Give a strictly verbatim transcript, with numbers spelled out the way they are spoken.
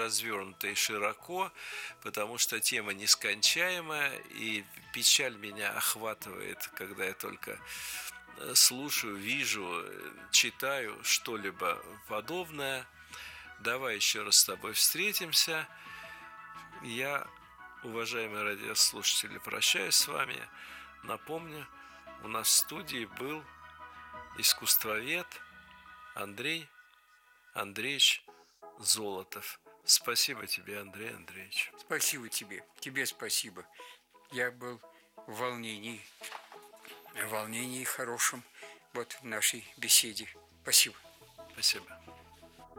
развернуто и широко, потому что тема нескончаемая, и печаль меня охватывает, когда я только слушаю, вижу, читаю что-либо подобное. Давай еще раз с тобой встретимся. Я, уважаемые радиослушатели, прощаюсь с вами. Напомню, у нас в студии был искусствовед Андрей Андреевич Золотов. Спасибо тебе, Андрей Андреевич. Спасибо тебе. Тебе спасибо. Я был в волнении, в волнении хорошем вот в нашей беседе. Спасибо. Спасибо.